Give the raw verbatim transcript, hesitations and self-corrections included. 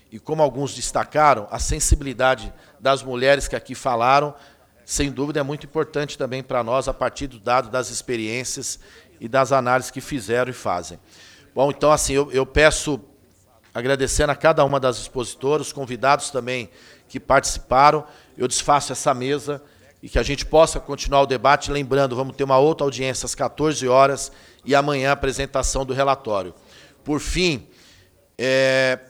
e como alguns destacaram, a sensibilidade das mulheres que aqui falaram, sem dúvida, é muito importante também para nós, a partir do dado das experiências e das análises que fizeram e fazem. Bom, então, assim, eu, eu peço, agradecendo a cada uma das expositoras, os convidados também que participaram, eu desfaço essa mesa e que a gente possa continuar o debate. Lembrando, vamos ter uma outra audiência às quatorze horas e amanhã a apresentação do relatório. Por fim, é,